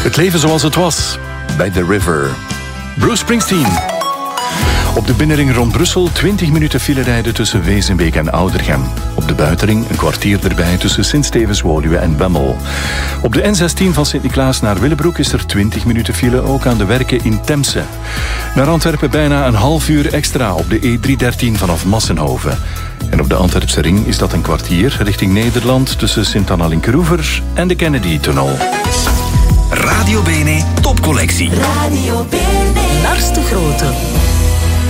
Het leven zoals het was, bij The River. Bruce Springsteen. Op de binnenring rond Brussel 20 minuten file rijden tussen Wezenbeek en Oudergem. Op de buitenring een kwartier erbij tussen Sint-Stevens-Woluwe en Bemmel. Op de N16 van Sint-Niklaas naar Willebroek is er 20 minuten file, ook aan de werken in Temse. Naar Antwerpen bijna een half uur extra op de E313 vanaf Massenhoven. En op de Antwerpse ring is dat een kwartier richting Nederland tussen Sint-Anna-Linkeroever en de Kennedy-tunnel. Radio Bene Topcollectie. Radio Bene. Lars de Grote.